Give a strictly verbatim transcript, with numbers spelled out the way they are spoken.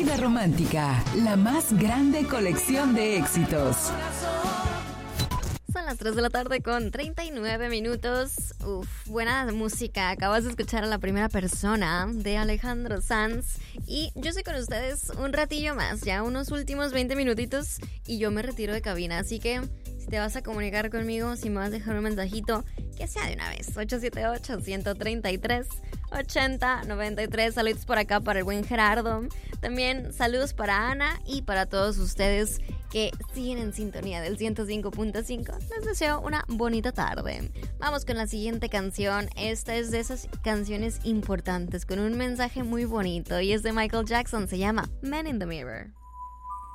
Vida Romántica, la más grande colección de éxitos. Son las tres de la tarde con treinta y nueve minutos. Uf, buena música. Acabas de escuchar a La Primera Persona de Alejandro Sanz. Y yo estoy con ustedes un ratillo más, ya unos últimos veinte minutitos. Y yo me retiro de cabina, así que si te vas a comunicar conmigo, si me vas a dejar un mensajito, que sea de una vez. ocho siete ocho, uno tres tres, ocho cero nueve tres. Saludos por acá para el buen Gerardo. También saludos para Ana y para todos ustedes que siguen en sintonía del ciento cinco punto cinco. Les deseo una bonita tarde. Vamos con la siguiente canción. Esta es de esas canciones importantes con un mensaje muy bonito y es de Michael Jackson. Se llama Man in the Mirror.